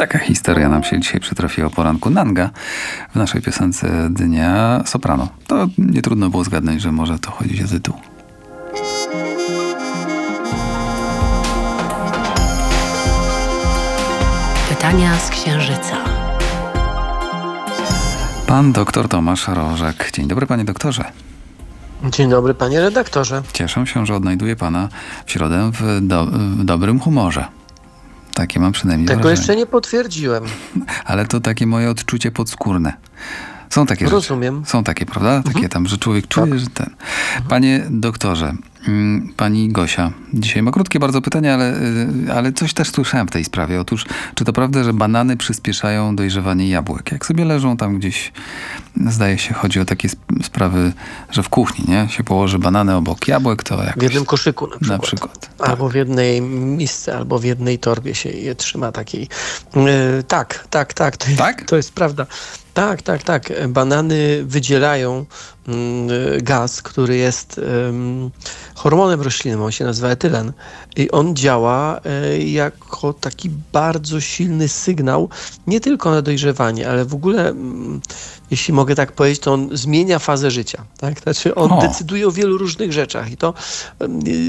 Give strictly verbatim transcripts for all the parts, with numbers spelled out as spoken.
Taka historia nam się dzisiaj przytrafiła o poranku. Nanga w naszej piosence dnia soprano. To nie trudno było zgadnąć, że może to chodzić o tytuł. Pytania z Księżyca. Pan doktor Tomasz Rożek. Dzień dobry, panie doktorze. Dzień dobry, panie redaktorze. Cieszę się, że odnajduję pana w środę w, do, w dobrym humorze. Takie mam przynajmniej Tego wrażenie. jeszcze nie potwierdziłem. Ale to takie moje odczucie podskórne. Są takie Rozumiem. rzeczy. Są takie, prawda? Takie Mhm. tam, że człowiek czuje, tak. że ten... Panie doktorze, pani Gosia, dzisiaj ma krótkie bardzo pytanie, ale, ale coś też słyszałem w tej sprawie. Otóż, czy to prawda, że banany przyspieszają dojrzewanie jabłek? Jak sobie leżą tam gdzieś, zdaje się, chodzi o takie sprawy, że w kuchni, nie? Się położy banany obok jabłek, to jakoś... W jednym koszyku na przykład. Na przykład tak. Albo w jednej misce, albo w jednej torbie się je trzyma takiej. Yy, tak, tak, tak. To jest, Tak? to jest prawda. Tak, tak, tak. Banany wydzielają mm, gaz, który jest ym, hormonem roślinnym. On się nazywa etylen. I on działa y, jako taki bardzo silny sygnał, nie tylko na dojrzewanie, ale w ogóle, mm, jeśli mogę tak powiedzieć, to on zmienia fazę życia. Tak? Znaczy on O. decyduje o wielu różnych rzeczach i to y,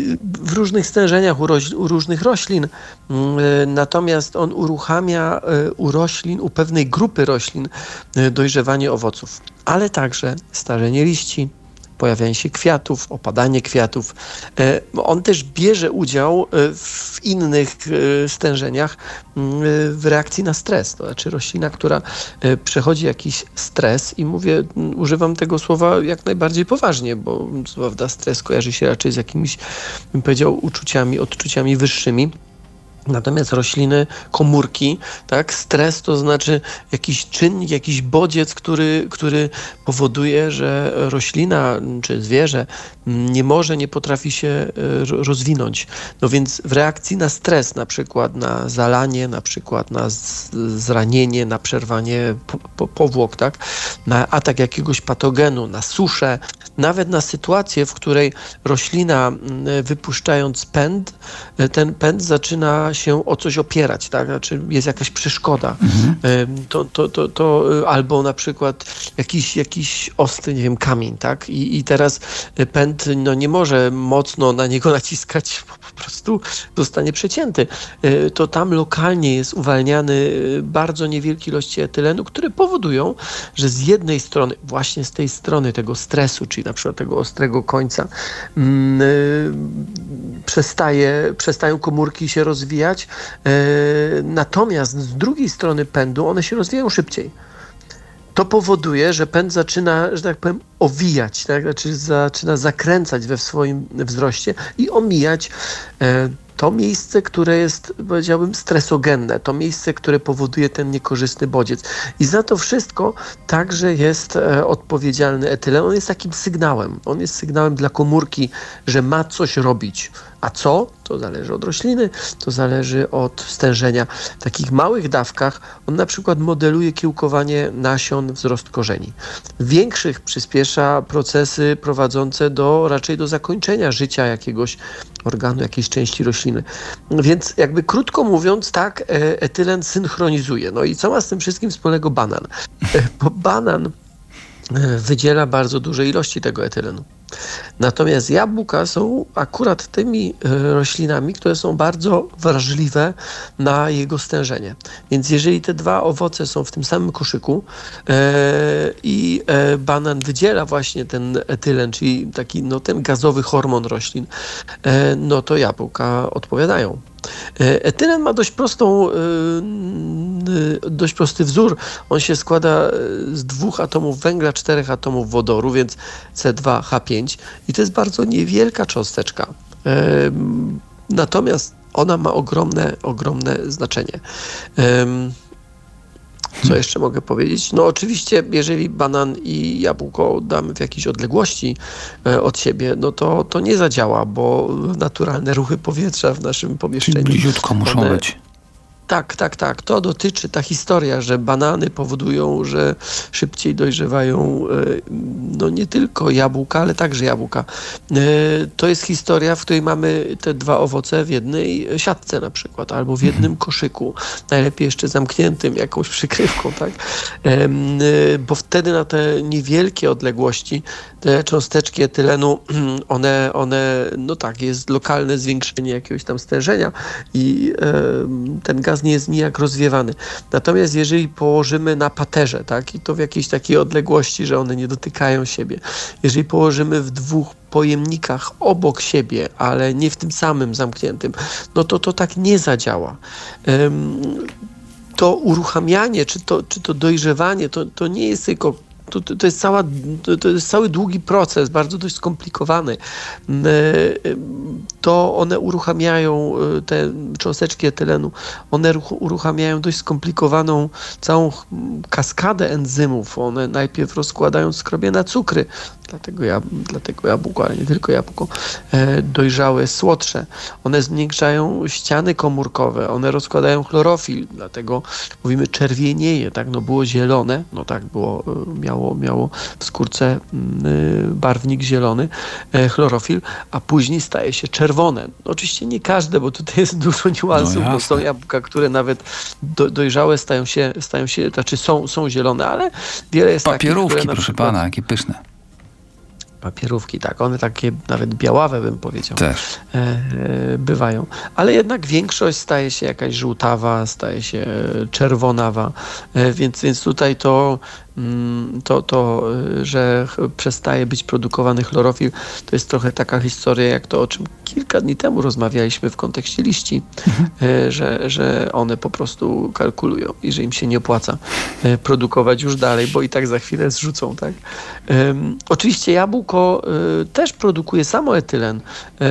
w różnych stężeniach u, roś, u różnych roślin. Y, natomiast on uruchamia y, u roślin, u pewnej grupy roślin dojrzewanie owoców, ale także starzenie liści, pojawianie się kwiatów, opadanie kwiatów. On też bierze udział w innych stężeniach w reakcji na stres. To znaczy roślina, która przechodzi jakiś stres i mówię, używam tego słowa jak najbardziej poważnie, bo prawda, stres kojarzy się raczej z jakimiś, bym powiedział, uczuciami, odczuciami wyższymi. Natomiast rośliny, komórki, tak, stres to znaczy jakiś czynnik, jakiś bodziec, który, który powoduje, że roślina czy zwierzę nie może, nie potrafi się rozwinąć. No więc w reakcji na stres, na przykład na zalanie, na przykład na zranienie, na przerwanie po, po, powłok, tak, na atak jakiegoś patogenu, na suszę, nawet na sytuację, w której roślina wypuszczając pęd, ten pęd zaczyna się o coś opierać, tak? Znaczy jest jakaś przeszkoda. Mhm. To, to, to, to albo na przykład jakiś, jakiś ostry, nie wiem, kamień, tak? I, i teraz pęd no, nie może mocno na niego naciskać, bo po prostu zostanie przecięty. To tam lokalnie jest uwalniany bardzo niewielkie ilości etylenu, które powodują, że z jednej strony, właśnie z tej strony tego stresu, czyli na przykład tego ostrego końca, mm, przestaje, przestają komórki się rozwijać, natomiast z drugiej strony pędu one się rozwijają szybciej. To powoduje, że pęd zaczyna, że tak powiem, owijać, tak? Znaczy zaczyna zakręcać we swoim wzroście i omijać to miejsce, które jest, powiedziałbym, stresogenne, to miejsce, które powoduje ten niekorzystny bodziec. I za to wszystko także jest e, odpowiedzialny etylen. On jest takim sygnałem. On jest sygnałem dla komórki, że ma coś robić. A co? To zależy od rośliny, to zależy od stężenia. W takich małych dawkach on na przykład modeluje kiełkowanie nasion, wzrost korzeni. W większych przyspiesza procesy prowadzące do raczej do zakończenia życia jakiegoś organu, jakiejś części rośliny. Więc jakby krótko mówiąc, tak, etylen synchronizuje. No i co ma z tym wszystkim wspólnego banan? Bo banan wydziela bardzo duże ilości tego etylenu. Natomiast jabłka są akurat tymi roślinami, które są bardzo wrażliwe na jego stężenie. Więc jeżeli te dwa owoce są w tym samym koszyku e, i e, banan wydziela właśnie ten etylen, czyli taki no, ten gazowy hormon roślin, e, no to jabłka odpowiadają. Etylen ma dość prostą, dość prosty wzór. On się składa z dwóch atomów węgla, czterech atomów wodoru, więc C dwa H pięć i to jest bardzo niewielka cząsteczka. Natomiast ona ma ogromne, ogromne znaczenie. Co jeszcze mogę powiedzieć? No oczywiście, jeżeli banan i jabłko damy w jakiejś odległości e, od siebie, no to, to nie zadziała, bo naturalne ruchy powietrza w naszym pomieszczeniu... Czyli bliziutko muszą one, być. Tak, tak, tak. To dotyczy ta historia, że banany powodują, że szybciej dojrzewają e, no nie tylko jabłka, ale także jabłka. E, To jest historia, w której mamy te dwa owoce w jednej siatce na przykład, albo w jednym koszyku. Najlepiej jeszcze zamkniętym jakąś przykrywką, tak? Em, e, Bo wtedy na te niewielkie odległości te cząsteczki etylenu, one, one, no tak, jest lokalne zwiększenie jakiegoś tam stężenia i em, ten gaz nie jest nijak rozwiewany. Natomiast jeżeli położymy na paterze, tak, i to w jakiejś takiej odległości, że one nie dotykają siebie, jeżeli położymy w dwóch pojemnikach obok siebie, ale nie w tym samym zamkniętym, no to to tak nie zadziała. Em, To uruchamianie, czy to, czy to dojrzewanie, to, to nie jest tylko To, to, to, jest cała, to, to jest cały długi proces, bardzo dość skomplikowany. Mm, e, To one uruchamiają, e, te cząsteczki etylenu, one ruch- uruchamiają dość skomplikowaną całą ch- kaskadę enzymów. One najpierw rozkładają skrobię na cukry, dlatego, jab- dlatego jabłko, ale nie tylko jabłko, e, dojrzałe, słodsze. One zmniejszają ściany komórkowe, one rozkładają chlorofil, dlatego mówimy czerwienieje, tak? No było zielone, no tak było, e, miało Miało, miało w skórce y, barwnik zielony, e, chlorofil, a później staje się czerwone. Oczywiście nie każde, bo tutaj jest dużo niuansów, No bo są jasne. jabłka, które nawet do, dojrzałe stają się, stają się, znaczy są, są zielone, ale wiele jest takich, Papierówki, które na proszę przykład, pana, jakie pyszne. papierówki, tak, one takie nawet białawe, bym powiedział, Też. e, e, bywają. Ale jednak większość staje się jakaś żółtawa, staje się e, czerwonawa, e, więc, więc tutaj to, mm, to, to, e, że ch- przestaje być produkowany chlorofil, to jest trochę taka historia, jak to, o czym kilka dni temu rozmawialiśmy w kontekście liści, e, że, że one po prostu kalkulują i że im się nie opłaca e, produkować już dalej, bo i tak za chwilę zrzucą, tak? Em, Oczywiście jabłko e, też produkuje samo etylen. E,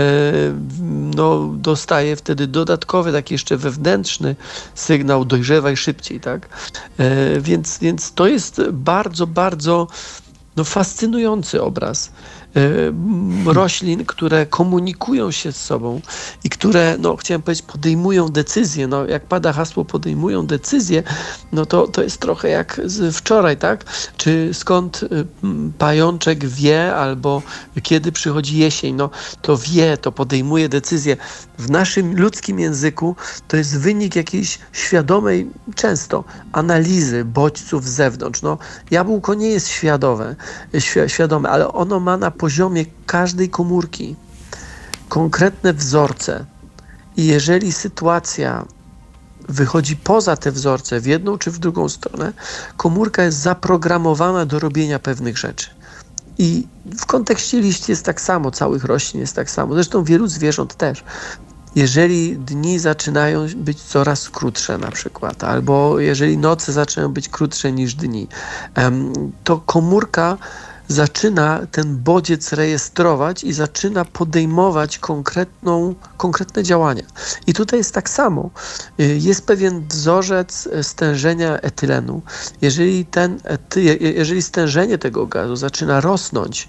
No, dostaje wtedy dodatkowy, taki jeszcze wewnętrzny sygnał dojrzewaj szybciej, tak? E, Więc, więc to jest bardzo, bardzo no, fascynujący obraz e, m, roślin, które komunikują się z sobą i które, no chciałem powiedzieć, podejmują decyzje. No, jak pada hasło podejmują decyzje, no to, to jest trochę jak z wczoraj, tak? Czy skąd y, m, pajączek wie, albo kiedy przychodzi jesień, no to wie, to podejmuje decyzje. W naszym ludzkim języku to jest wynik jakiejś świadomej, często, analizy bodźców z zewnątrz. No, jabłko nie jest świadome, świ- świadome, ale ono ma na poziomie każdej komórki konkretne wzorce. I jeżeli sytuacja wychodzi poza te wzorce w jedną czy w drugą stronę, komórka jest zaprogramowana do robienia pewnych rzeczy. I w kontekście liści jest tak samo, całych roślin jest tak samo, zresztą wielu zwierząt też. Jeżeli dni zaczynają być coraz krótsze na przykład, albo jeżeli noce zaczynają być krótsze niż dni, em, to komórka zaczyna ten bodziec rejestrować i zaczyna podejmować konkretną, konkretne działania. I tutaj jest tak samo. Y, Jest pewien wzorzec e, stężenia etylenu. Jeżeli, ten ety, je- jeżeli stężenie tego gazu zaczyna rosnąć,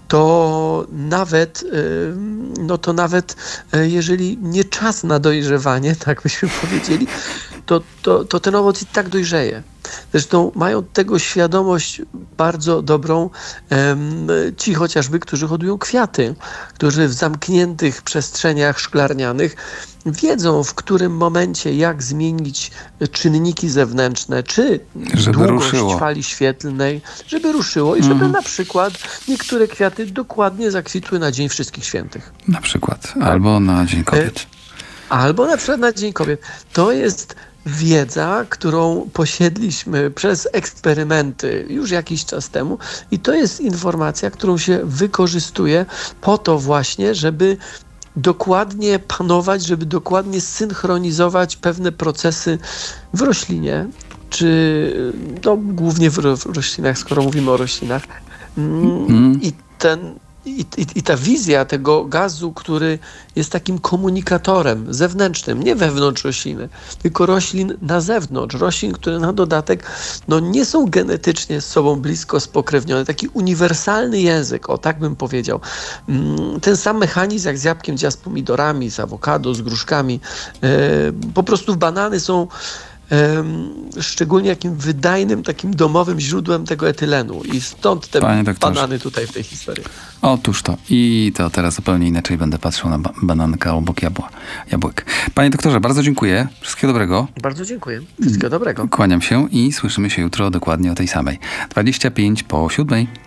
to nawet, y, no to nawet e, jeżeli nie czas na dojrzewanie, tak byśmy powiedzieli, to, to, to ten owoc i tak dojrzeje. Zresztą mają tego świadomość bardzo dobrą em, ci chociażby, którzy hodują kwiaty, którzy w zamkniętych przestrzeniach szklarnianych wiedzą, w którym momencie jak zmienić czynniki zewnętrzne, czy Żeby długość ruszyło. fali świetlnej, żeby ruszyło i żeby na przykład niektóre kwiaty dokładnie zakwitły na Dzień Wszystkich Świętych. Na przykład. Albo na Dzień Kobiet. Albo na przykład na Dzień Kobiet. To jest wiedza, którą posiedliśmy przez eksperymenty już jakiś czas temu i to jest informacja, którą się wykorzystuje po to właśnie, żeby dokładnie panować, żeby dokładnie synchronizować pewne procesy w roślinie, czy no, głównie w, ro- w roślinach, skoro mówimy o roślinach. Mm, Mm. I ten i, i, i ta wizja tego gazu, który jest takim komunikatorem zewnętrznym, nie wewnątrz rośliny, tylko roślin na zewnątrz, roślin, które na dodatek no, nie są genetycznie z sobą blisko spokrewnione, taki uniwersalny język, o tak bym powiedział. Ten sam mechanizm jak z jabłkiem, z pomidorami, z awokado, z gruszkami. Po prostu banany są szczególnie jakim wydajnym, takim domowym źródłem tego etylenu i stąd te Panie doktorze. banany tutaj w tej historii. Otóż to. I to teraz zupełnie inaczej będę patrzył na ba- banankę obok jabła, jabłek. Panie doktorze, bardzo dziękuję. Wszystkiego dobrego. Bardzo dziękuję. Wszystkiego dobrego. Kłaniam się i słyszymy się jutro dokładnie o tej samej. dwadzieścia pięć po siódmej.